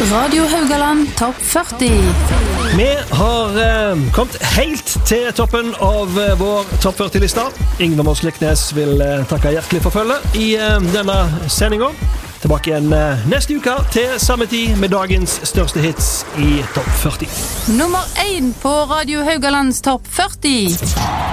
Radio Haugaland Topp 40. Vi har kommet helt til toppen av vår Topp 40-lista. Ingvar Moss Leknes vil takke hjertelig for følget i denne sendingen. Tilbake igjen neste uke til samme tid med dagens største hits i Topp 40. Nummer 1 på Radio Haugalands Topp 40.